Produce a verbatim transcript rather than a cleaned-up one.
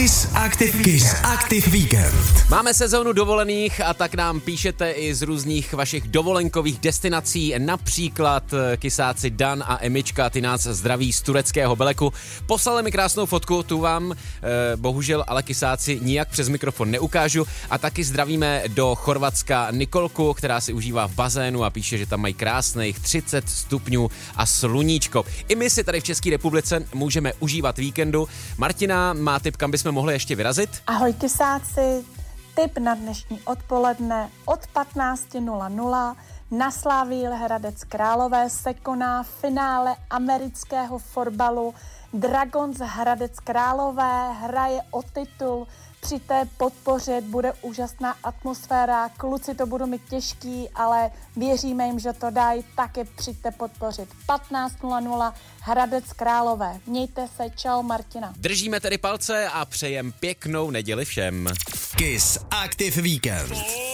Kiss Active, Kiss Active Weekend. Máme sezónu dovolených a tak nám píšete i z různých vašich dovolenkových destinací, například kysáci Dan a Emička, ty nás zdraví z tureckého Beleku. Poslali mi krásnou fotku, tu vám eh, bohužel ale kysáci nijak přes mikrofon neukážu, a taky zdravíme do Chorvatska Nikolku, která si užívá v bazénu a píše, že tam mají krásných třicet stupňů a sluníčko. I my si tady v České republice můžeme užívat víkendu. Martina má tip, kam bychom mohli ještě vyrazit? Ahoj kysáci, tip na dnešní odpoledne od patnáct nula nula na Slavii Hradec Králové se koná finále amerického fotbalu. Dragons Hradec Králové hraje o titul. Při té podpoře bude úžasná atmosféra, kluci to budou mít těžký, ale věříme jim, že to dají, také přijďte podpořit. patnáct nula nula Hradec Králové. Mějte se, čau Martina. Držíme tedy palce a přejem pěknou neděli všem. Kiss Active Weekend.